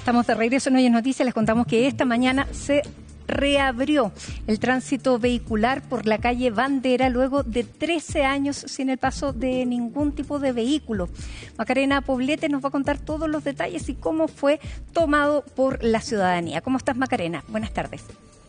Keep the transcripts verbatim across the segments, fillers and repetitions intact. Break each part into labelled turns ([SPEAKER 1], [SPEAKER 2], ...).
[SPEAKER 1] Estamos de regreso en Hoy es Noticia. Les contamos que esta mañana se reabrió el tránsito vehicular por la calle Bandera luego de trece años sin el paso de ningún tipo de vehículo. Macarena Poblete nos va a contar todos los detalles y cómo fue tomado por la ciudadanía. ¿Cómo estás, Macarena? Buenas tardes.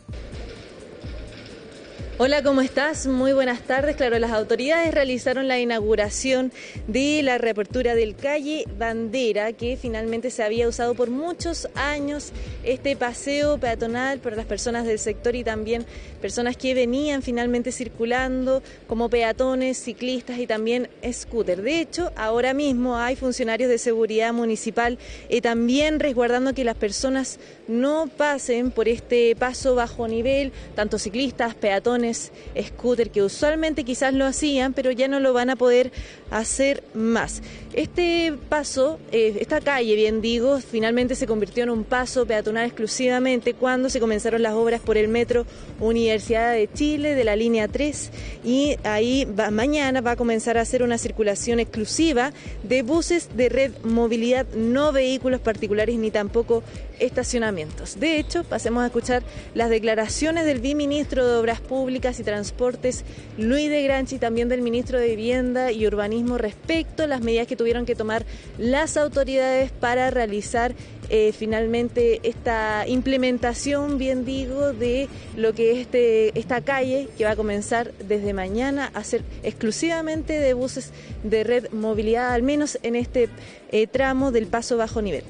[SPEAKER 2] Hola, ¿cómo estás? Muy buenas tardes. Claro, las autoridades realizaron la inauguración de la reapertura del calle Bandera, que finalmente se había usado por muchos años este paseo peatonal para las personas del sector y también personas que venían finalmente circulando como peatones, ciclistas y también scooter. De hecho, ahora mismo hay funcionarios de seguridad municipal eh, también resguardando que las personas no pasen por este paso bajo nivel, tanto ciclistas, peatones, scooter, que usualmente quizás lo hacían, pero ya no lo van a poder hacer más. Este paso, eh, esta calle, bien digo, finalmente se convirtió en un paso peatonal exclusivamente cuando se comenzaron las obras por el Metro Universidad de Chile de la línea tres, y ahí va, mañana va a comenzar a hacer una circulación exclusiva de buses de Red Movilidad, no vehículos particulares ni tampoco estacionamientos. De hecho, pasemos a escuchar las declaraciones del viceministro de Obras Públicas y Transportes, Luis de Granchi, y también del ministro de Vivienda y Urbanismo respecto a las medidas que tuvieron que tomar las autoridades para realizar eh, finalmente esta implementación, bien digo, de lo que es este, esta calle que va a comenzar desde mañana a ser exclusivamente de buses de Red Movilidad, al menos en este eh, tramo del paso bajo nivel.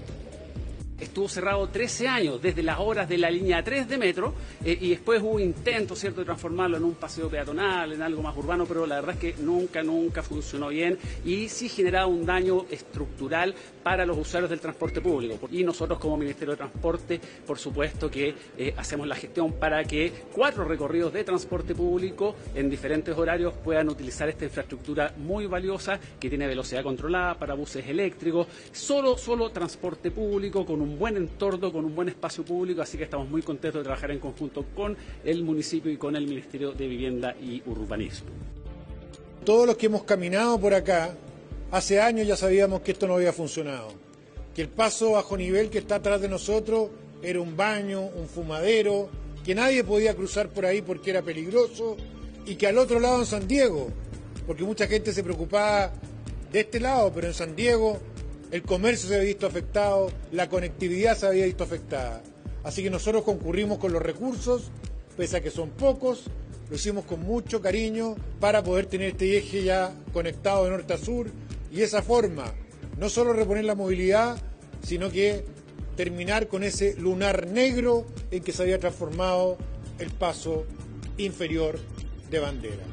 [SPEAKER 3] Estuvo cerrado trece años, desde las obras de la línea tres de metro, eh, y después hubo intentos, ¿cierto?, de transformarlo en un paseo peatonal, en algo más urbano, pero la verdad es que nunca, nunca funcionó bien y sí generaba un daño estructural para los usuarios del transporte público. Y nosotros como Ministerio de Transporte, por supuesto que eh, hacemos la gestión para que cuatro recorridos de transporte público en diferentes horarios puedan utilizar esta infraestructura muy valiosa que tiene velocidad controlada para buses eléctricos, solo, solo transporte público con un buen entorno, con un buen espacio público, así que estamos muy contentos de trabajar en conjunto con el municipio y con el Ministerio de Vivienda y Urbanismo.
[SPEAKER 4] Todos los que hemos caminado por acá, hace años ya sabíamos que esto no había funcionado, que el paso bajo nivel que está atrás de nosotros era un baño, un fumadero, que nadie podía cruzar por ahí porque era peligroso, y que al otro lado en San Diego, porque mucha gente se preocupaba de este lado, pero en San Diego el comercio se había visto afectado, la conectividad se había visto afectada. Así que nosotros concurrimos con los recursos, pese a que son pocos, lo hicimos con mucho cariño para poder tener este eje ya conectado de norte a sur y de esa forma no solo reponer la movilidad, sino que terminar con ese lunar negro en que se había transformado el paso inferior de Bandera.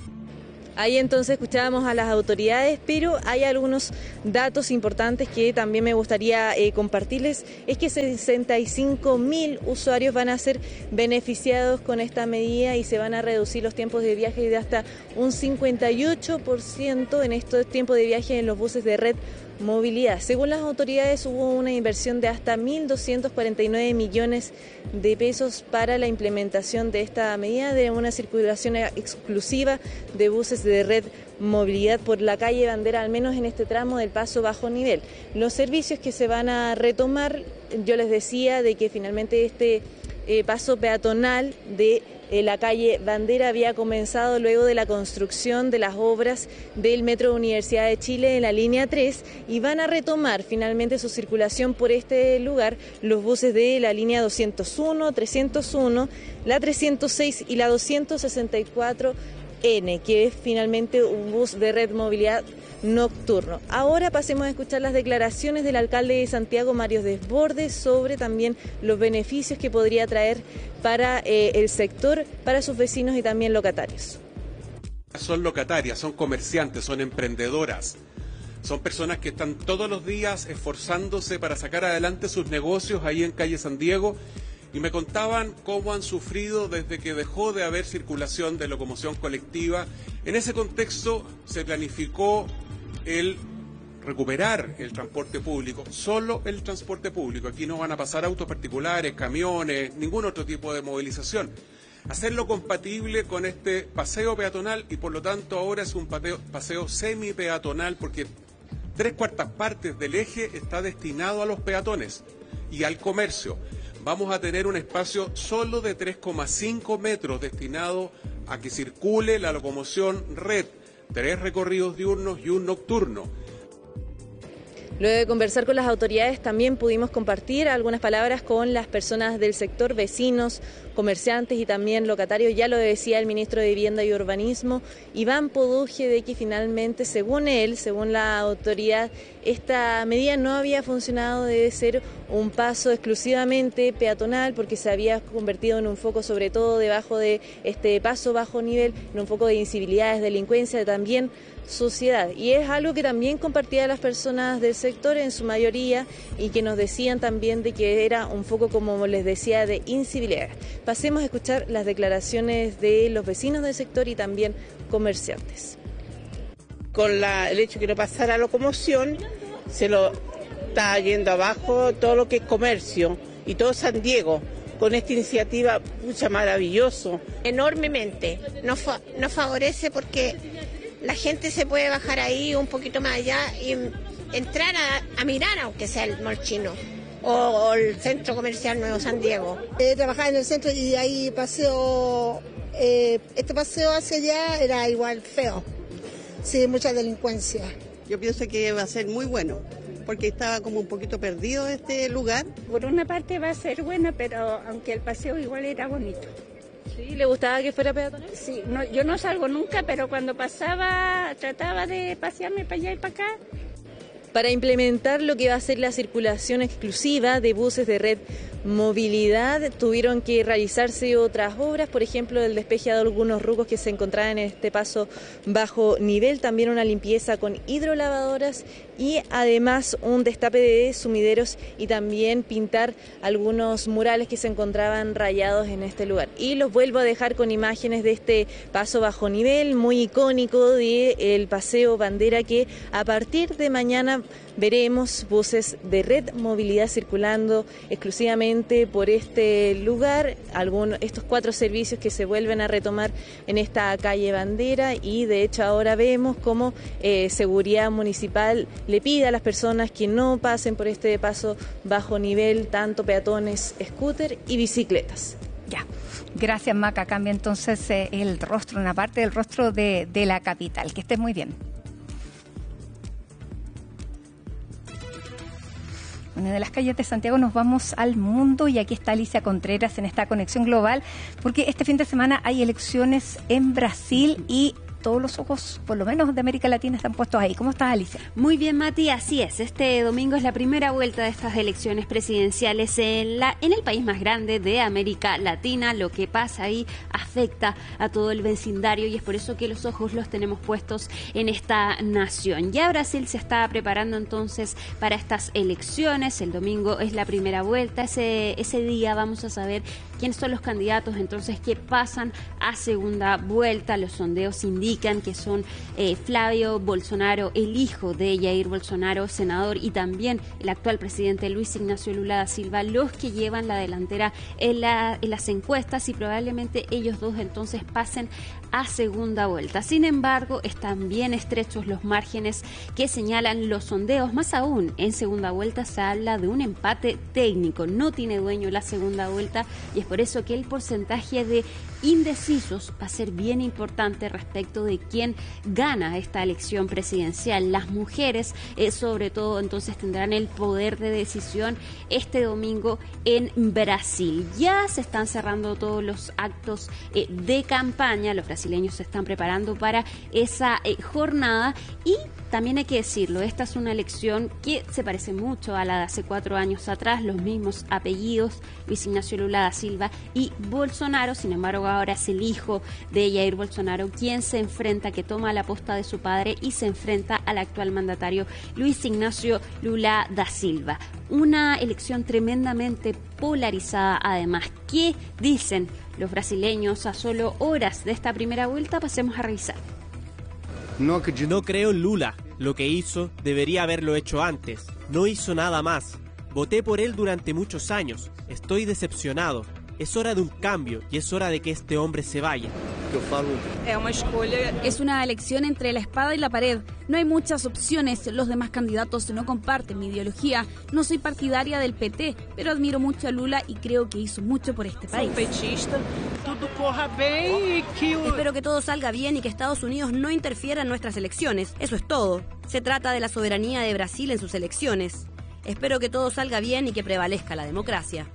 [SPEAKER 2] Ahí entonces escuchábamos a las autoridades, pero hay algunos datos importantes que también me gustaría eh, compartirles. Es que sesenta y cinco mil usuarios van a ser beneficiados con esta medida y se van a reducir los tiempos de viaje de hasta un cincuenta y ocho por ciento en estos tiempos de viaje en los buses de Red Movilidad. Según las autoridades, hubo una inversión de hasta mil doscientos cuarenta y nueve millones de pesos para la implementación de esta medida de una circulación exclusiva de buses de Red Movilidad por la calle Bandera, al menos en este tramo del paso bajo nivel. Los servicios que se van a retomar, yo les decía de que finalmente este eh, paso peatonal de Eh, la calle Bandera había comenzado luego de la construcción de las obras del Metro Universidad de Chile en la línea tres y van a retomar finalmente su circulación por este lugar los buses de la línea doscientos uno, trescientos uno, la trescientos seis y la doscientos sesenta y cuatro N, que es finalmente un bus de Red Movilidad nocturno. Ahora pasemos a escuchar las declaraciones del alcalde de Santiago, Mario Desbordes, sobre también los beneficios que podría traer para eh, el sector, para sus vecinos y también locatarios.
[SPEAKER 5] Son locatarias, son comerciantes, son emprendedoras, son personas que están todos los días esforzándose para sacar adelante sus negocios ahí en calle San Diego, y me contaban cómo han sufrido desde que dejó de haber circulación de locomoción colectiva. En ese contexto se planificó el recuperar el transporte público, solo el transporte público. Aquí no van a pasar autos particulares, camiones, ningún otro tipo de movilización. Hacerlo compatible con este paseo peatonal y por lo tanto ahora es un paseo, paseo semi-peatonal porque tres cuartas partes del eje está destinado a los peatones. y al comercio. Vamos a tener un espacio solo de tres coma cinco metros destinado a que circule la locomoción red, tres recorridos diurnos y un nocturno.
[SPEAKER 2] Luego de conversar con las autoridades también pudimos compartir algunas palabras con las personas del sector, vecinos, comerciantes y también locatarios. Ya lo decía el ministro de Vivienda y Urbanismo, Iván Poduje, de que finalmente, según él, según la autoridad, esta medida no había funcionado, debe ser un paso exclusivamente peatonal porque se había convertido en un foco, sobre todo debajo de este paso bajo nivel, en un foco de incivilidades, delincuencia, también sociedad. Y es algo que también compartían las personas del sector en su mayoría y que nos decían también de que era un foco, como les decía, de incivilidad. Pasemos a escuchar las declaraciones de los vecinos del sector y también comerciantes.
[SPEAKER 6] Con la, el hecho que no pasara locomoción, se lo está yendo abajo todo lo que es comercio y todo San Diego. Con esta iniciativa, pucha, maravilloso.
[SPEAKER 7] Enormemente. Nos, fa nos favorece porque la gente se puede bajar ahí un poquito más allá y entrar a, a mirar, aunque sea el mall chino o, o el centro comercial Nuevo San Diego.
[SPEAKER 8] He trabajado en el centro y ahí paseo, eh, este paseo hacia allá era igual feo, sí, mucha delincuencia.
[SPEAKER 9] Yo pienso que va a ser muy bueno, porque estaba como un poquito perdido este lugar.
[SPEAKER 10] Por una parte va a ser bueno, pero aunque el paseo igual era bonito.
[SPEAKER 2] ¿Sí? ¿Le gustaba que fuera peatonal?
[SPEAKER 10] Sí, no, yo no salgo nunca, pero cuando pasaba trataba de pasearme para allá y para acá.
[SPEAKER 2] Para implementar lo que va a ser la circulación exclusiva de buses de Red Movilidad, tuvieron que realizarse otras obras, por ejemplo, el despeje de algunos rucos que se encontraban en este paso bajo nivel, también una limpieza con hidrolavadoras y además un destape de sumideros y también pintar algunos murales que se encontraban rayados en este lugar. Y los vuelvo a dejar con imágenes de este paso bajo nivel, muy icónico del Paseo Bandera, que a partir de mañana veremos buses de Red Movilidad circulando exclusivamente por este lugar, algunos, estos cuatro servicios que se vuelven a retomar en esta calle Bandera, y de hecho ahora vemos cómo eh, Seguridad Municipal le pide a las personas que no pasen por este paso bajo nivel, tanto peatones, scooter y bicicletas.
[SPEAKER 1] Ya, gracias Maca. Cambia entonces eh, el rostro, una parte del rostro de, de la capital. Que estés muy bien. Bueno, de las calles de Santiago nos vamos al mundo y aquí está Alicia Contreras en esta conexión global, porque este fin de semana hay elecciones en Brasil y todos los ojos, por lo menos de América Latina, están puestos ahí. ¿Cómo estás, Alicia?
[SPEAKER 11] Muy bien, Mati, así es. Este domingo es la primera vuelta de estas elecciones presidenciales en, la, en el país más grande de América Latina. Lo que pasa ahí afecta a todo el vecindario y es por eso que los ojos los tenemos puestos en esta nación. Ya Brasil se está preparando entonces para estas elecciones. El domingo es la primera vuelta. Ese, ese día vamos a saber quiénes son los candidatos entonces que pasan a segunda vuelta. Los sondeos indican que son eh, Flavio Bolsonaro, el hijo de Jair Bolsonaro, senador, y también el actual presidente Luis Ignacio Lula da Silva, los que llevan la delantera en, la, en las encuestas, y probablemente ellos dos entonces pasen a segunda vuelta. Sin embargo, están bien estrechos los márgenes que señalan los sondeos. Más aún, en segunda vuelta se habla de un empate técnico. No tiene dueño la segunda vuelta y es por eso que el porcentaje de indecisos va a ser bien importante respecto de quién gana esta elección presidencial. Las mujeres, eh, sobre todo, entonces tendrán el poder de decisión este domingo en Brasil. Ya se están cerrando todos los actos eh, de campaña. Los brasileños se están preparando para esa eh, jornada y también hay que decirlo, esta es una elección que se parece mucho a la de hace cuatro años atrás, los mismos apellidos, Luis Ignacio Lula da Silva y Bolsonaro. Sin embargo, ahora es el hijo de Jair Bolsonaro quien se enfrenta, que toma la posta de su padre y se enfrenta al actual mandatario Luis Ignacio Lula da Silva. Una elección tremendamente polarizada además. ¿Qué dicen los brasileños a solo horas de esta primera vuelta? Pasemos a revisar.
[SPEAKER 12] No, no creo en Lula. Lo que hizo debería haberlo hecho antes. No hizo nada más. Voté por él durante muchos años. Estoy decepcionado. Es hora de un cambio y es hora de que este hombre se vaya.
[SPEAKER 13] Es una elección entre la espada y la pared. No hay muchas opciones. Los demás candidatos no comparten mi ideología. No soy partidaria del P T, pero admiro mucho a Lula y creo que hizo mucho por este país.
[SPEAKER 14] Espero que todo salga bien y que Estados Unidos no interfiera en nuestras elecciones. Eso es todo. Se trata de la soberanía de Brasil en sus elecciones. Espero que todo salga bien y que prevalezca la democracia.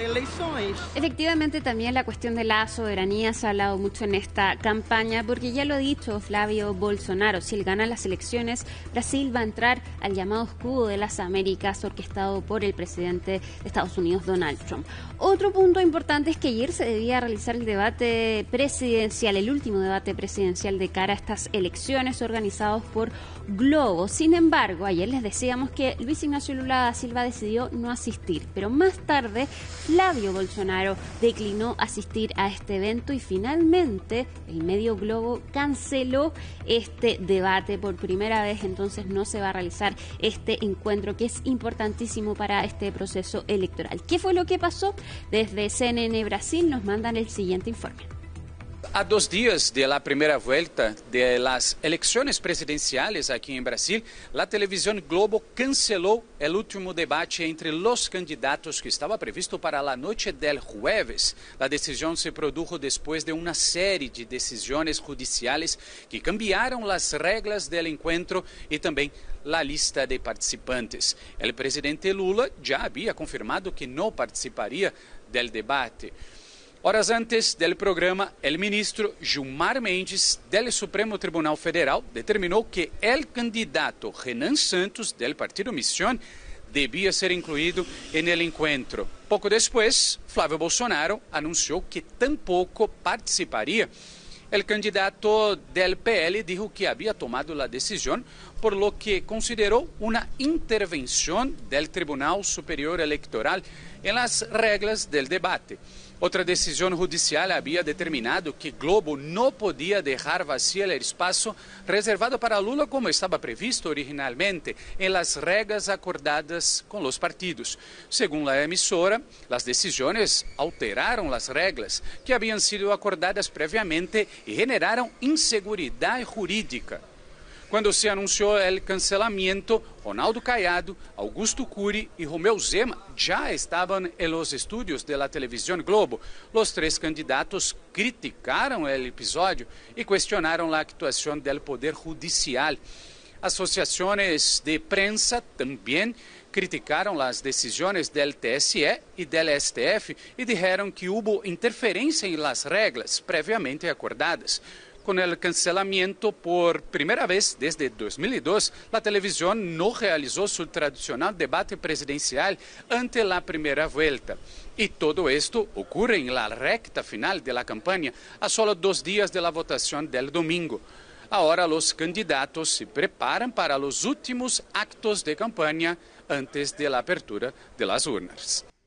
[SPEAKER 11] Efectivamente, también la cuestión de la soberanía se ha hablado mucho en esta campaña, porque ya lo ha dicho Flavio Bolsonaro, si él gana las elecciones, Brasil va a entrar al llamado escudo de las Américas orquestado por el presidente de Estados Unidos, Donald Trump. Otro punto importante es que ayer se debía realizar el debate presidencial, el último debate presidencial de cara a estas elecciones organizados por Globo. Sin embargo, ayer les decíamos que Luis Ignacio Lula da Silva decidió no asistir, pero más tarde Flavio Bolsonaro declinó asistir a este evento y finalmente el medio Globo canceló este debate por primera vez. Entonces no se va a realizar este encuentro que es importantísimo para este proceso electoral. ¿Qué fue lo que pasó? Desde C N N Brasil nos mandan el siguiente informe.
[SPEAKER 15] A dos días de la primera vuelta de las elecciones presidenciales aquí en Brasil, la televisión Globo canceló el último debate entre los candidatos que estaba previsto para la noche del jueves. La decisión se produjo después de una serie de decisiones judiciales que cambiaron las reglas del encuentro y también la lista de participantes. El presidente Lula ya había confirmado que no participaría del debate. Horas antes del programa, el ministro Gilmar Mendes, del Supremo Tribunal Federal, determinó que el candidato Renan Santos, del partido Misión, debía ser incluido en el encuentro. Poco después, Flavio Bolsonaro anunció que tampoco participaría. El candidato del P L dijo que había tomado la decisión por lo que consideró una intervención del Tribunal Superior Electoral en las reglas del debate. Otra decisión judicial había determinado que Globo no podía dejar vacío el espacio reservado para Lula como estaba previsto originalmente en las reglas acordadas con los partidos. Según la emisora, las decisiones alteraron las reglas que habían sido acordadas previamente y generaron inseguridad jurídica. Cuando se anunció el cancelamiento, Ronaldo Caiado, Augusto Cury y Romeu Zema ya estaban en los estudios de la televisión Globo. Los tres candidatos criticaron el episodio y cuestionaron la actuación del Poder Judicial. Asociaciones de prensa también criticaron las decisiones del T S E y del S T F y dijeron que hubo interferencia en las reglas previamente acordadas. Con el cancelamiento por primera vez desde dos mil dos, la televisión no realizó su tradicional debate presidencial ante la primera vuelta. Y todo esto ocurre en la recta final de la campaña, a solo dos días de la votación del domingo. Ahora los candidatos se preparan para los últimos actos de campaña antes de la apertura de las urnas.